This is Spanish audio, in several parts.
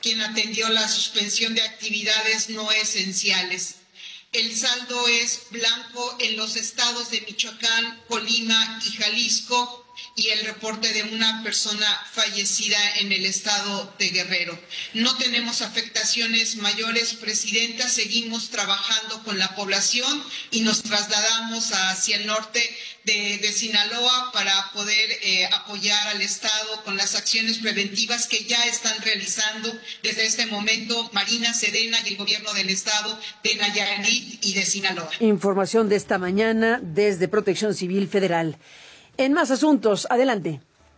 quien atendió la suspensión de actividades no esenciales. El saldo es blanco en los estados de Michoacán, Colima y Jalisco, y el reporte de una persona fallecida en el estado de Guerrero. No tenemos afectaciones mayores, Presidenta. Seguimos trabajando con la población y nos trasladamos hacia el norte de Sinaloa para poder apoyar al Estado con las acciones preventivas que ya están realizando desde este momento Marina, Sedena y el gobierno del Estado de Nayarit y de Sinaloa. Información de esta mañana desde Protección Civil Federal. En más asuntos, adelante.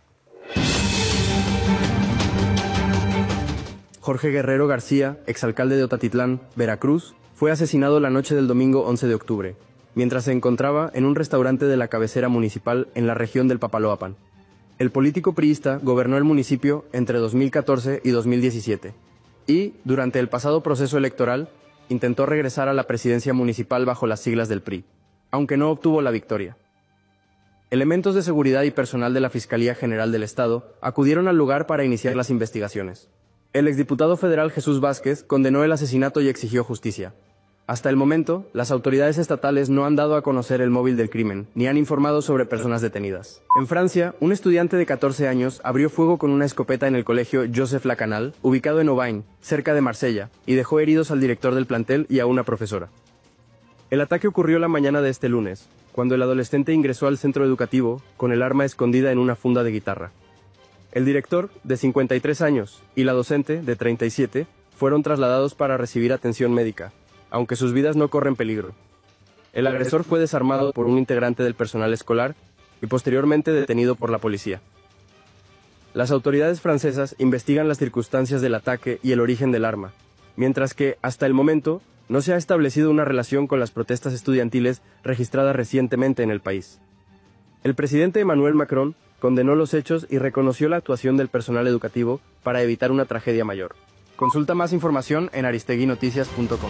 Jorge Guerrero García, exalcalde de Otatitlán, Veracruz, fue asesinado la noche del domingo 11 de octubre, mientras se encontraba en un restaurante de la cabecera municipal en la región del Papaloapan. El político priista gobernó el municipio entre 2014 y 2017, y, durante el pasado proceso electoral, intentó regresar a la presidencia municipal bajo las siglas del PRI, aunque no obtuvo la victoria. Elementos de seguridad y personal de la Fiscalía General del Estado acudieron al lugar para iniciar las investigaciones. El exdiputado federal Jesús Vázquez condenó el asesinato y exigió justicia. Hasta el momento, las autoridades estatales no han dado a conocer el móvil del crimen, ni han informado sobre personas detenidas. En Francia, un estudiante de 14 años abrió fuego con una escopeta en el colegio Joseph Lacanal, ubicado en Aubagne, cerca de Marsella, y dejó heridos al director del plantel y a una profesora. El ataque ocurrió la mañana de este lunes, cuando el adolescente ingresó al centro educativo con el arma escondida en una funda de guitarra. El director, de 53 años, y la docente, de 37, fueron trasladados para recibir atención médica, aunque sus vidas no corren peligro. El agresor fue desarmado por un integrante del personal escolar y posteriormente detenido por la policía. Las autoridades francesas investigan las circunstancias del ataque y el origen del arma, mientras que, hasta el momento, no se ha establecido una relación con las protestas estudiantiles registradas recientemente en el país. El presidente Emmanuel Macron condenó los hechos y reconoció la actuación del personal educativo para evitar una tragedia mayor. Consulta más información en aristeguinoticias.com.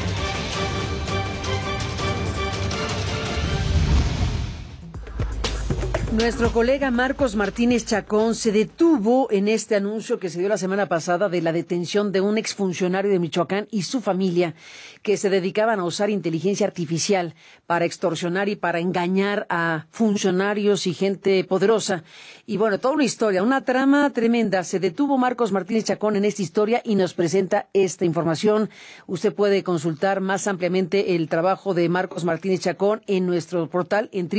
Nuestro colega Marcos Martínez Chacón se detuvo en este anuncio que se dio la semana pasada de la detención de un exfuncionario de Michoacán y su familia que se dedicaban a usar inteligencia artificial para extorsionar y para engañar a funcionarios y gente poderosa. Y bueno, toda una historia, una trama tremenda. Se detuvo Marcos Martínez Chacón en esta historia y nos presenta esta información. Usted puede consultar más ampliamente el trabajo de Marcos Martínez Chacón en nuestro portal en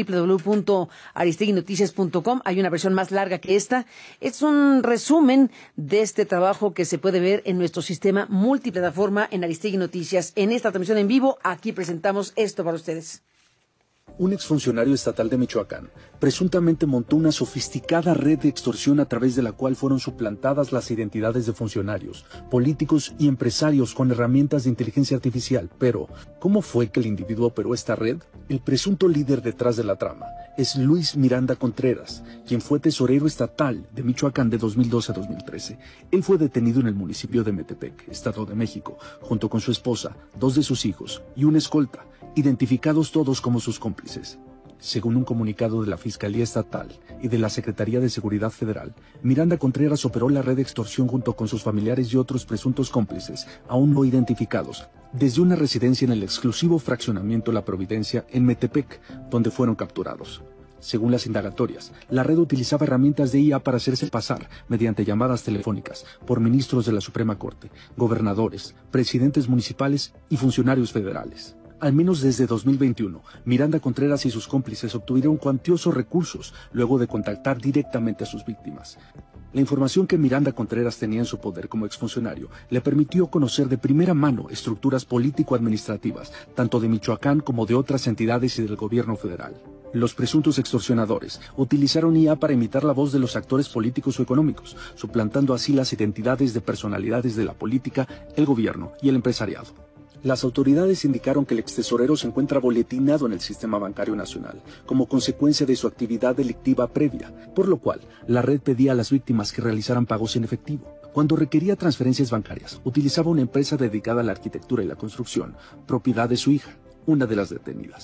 www.aristeguinoticias.com. Hay una versión más larga que esta. Es un resumen de este trabajo que se puede ver en nuestro sistema multiplataforma en Aristegui Noticias. En esta transmisión en vivo, aquí presentamos esto para ustedes. Un exfuncionario estatal de Michoacán presuntamente montó una sofisticada red de extorsión a través de la cual fueron suplantadas las identidades de funcionarios, políticos y empresarios con herramientas de inteligencia artificial. Pero, ¿cómo fue que el individuo operó esta red? El presunto líder detrás de la trama es Luis Miranda Contreras, quien fue tesorero estatal de Michoacán de 2012 a 2013. Él fue detenido en el municipio de Metepec, Estado de México, junto con su esposa, 2 de sus hijos y una escolta, identificados todos como sus cómplices. Según un comunicado de la Fiscalía Estatal y de la Secretaría de Seguridad Federal, Miranda Contreras operó la red de extorsión junto con sus familiares y otros presuntos cómplices, aún no identificados, desde una residencia en el exclusivo fraccionamiento La Providencia en Metepec, donde fueron capturados. Según las indagatorias, la red utilizaba herramientas de IA para hacerse pasar, mediante llamadas telefónicas, por ministros de la Suprema Corte, gobernadores, presidentes municipales y funcionarios federales. Al menos desde 2021, Miranda Contreras y sus cómplices obtuvieron cuantiosos recursos luego de contactar directamente a sus víctimas. La información que Miranda Contreras tenía en su poder como exfuncionario le permitió conocer de primera mano estructuras político-administrativas, tanto de Michoacán como de otras entidades y del gobierno federal. Los presuntos extorsionadores utilizaron IA para imitar la voz de los actores políticos o económicos, suplantando así las identidades de personalidades de la política, el gobierno y el empresariado. Las autoridades indicaron que el extesorero se encuentra boletinado en el Sistema Bancario Nacional como consecuencia de su actividad delictiva previa, por lo cual la red pedía a las víctimas que realizaran pagos en efectivo. Cuando requería transferencias bancarias, utilizaba una empresa dedicada a la arquitectura y la construcción, propiedad de su hija, una de las detenidas.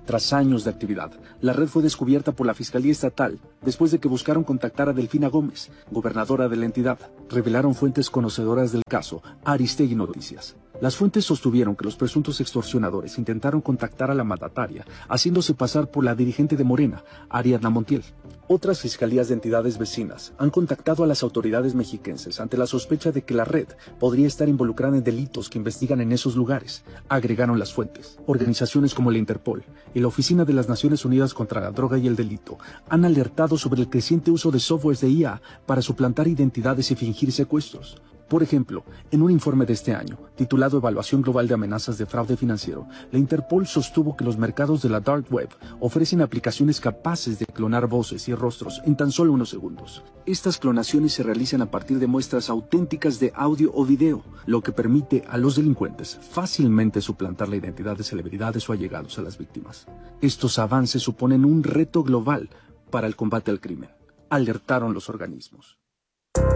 Tras años de actividad, la red fue descubierta por la Fiscalía Estatal después de que buscaron contactar a Delfina Gómez, gobernadora de la entidad. Revelaron fuentes conocedoras del caso a Aristegui Noticias. Las fuentes sostuvieron que los presuntos extorsionadores intentaron contactar a la mandataria, haciéndose pasar por la dirigente de Morena, Ariadna Montiel. Otras fiscalías de entidades vecinas han contactado a las autoridades mexiquenses ante la sospecha de que la red podría estar involucrada en delitos que investigan en esos lugares, agregaron las fuentes. Organizaciones como la Interpol y la Oficina de las Naciones Unidas contra la Droga y el Delito han alertado sobre el creciente uso de softwares de IA para suplantar identidades y fingir secuestros. Por ejemplo, en un informe de este año, titulado Evaluación Global de Amenazas de Fraude Financiero, la Interpol sostuvo que los mercados de la Dark Web ofrecen aplicaciones capaces de clonar voces y rostros en tan solo unos segundos. Estas clonaciones se realizan a partir de muestras auténticas de audio o video, lo que permite a los delincuentes fácilmente suplantar la identidad de celebridades o allegados a las víctimas. Estos avances suponen un reto global para el combate al crimen, alertaron los organismos.